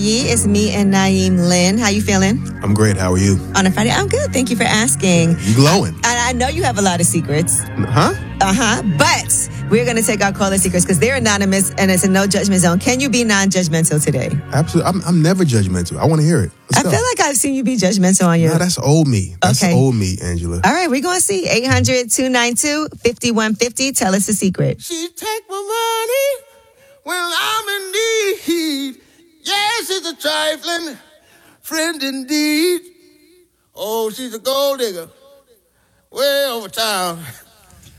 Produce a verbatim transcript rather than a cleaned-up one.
It's me and Naeem Lynn. How you feeling? I'm great. How are you? On a Friday, I'm good. Thank you for asking. You glowing. And I know you have a lot of secrets. Huh? Uh-huh. But we're going to take our caller secrets because they're anonymous and it's a no judgment zone. Can you be non-judgmental today? Absolutely. I'm, I'm never judgmental. I want to hear it. Let's I go. feel like I've seen you be judgmental on your... No, that's old me. That's okay. old me, Angela. All right, we're going to see. eight hundred, two nine two, five one five zero. Tell us a secret. She take my money when I'm in need. Yes, she's a trifling friend indeed. Oh, she's a gold digger way over town.